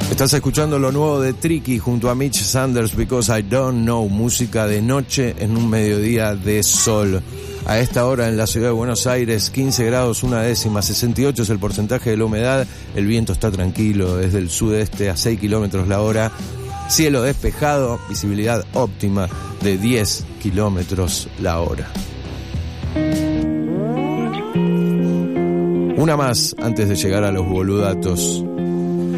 Estás escuchando lo nuevo de Tricky junto a Mitch Sanders, Because I Don't Know, música de noche en un mediodía de sol. A esta hora en la ciudad de Buenos Aires, 15 grados, 1/10, 68 es el porcentaje de la humedad, el viento está tranquilo, desde el sudeste a 6 kilómetros la hora, cielo despejado, visibilidad óptima de 10 kilómetros la hora. Una más antes de llegar a los boludatos.